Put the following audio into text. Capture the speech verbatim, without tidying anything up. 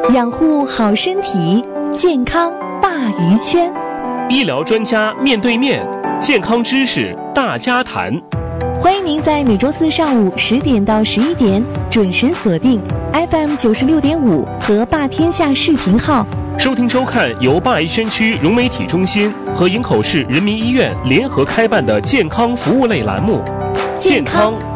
养护好身体，健康大于圈。 医疗专家面对面，健康知识大家谈。 欢迎您在每周四上午十点到十一点准时锁定 F M 九十六点五和霸天下视频号， 收听收看由灞宜轩区融媒体中心和营口市人民医院联合开办的健康服务类栏目《健康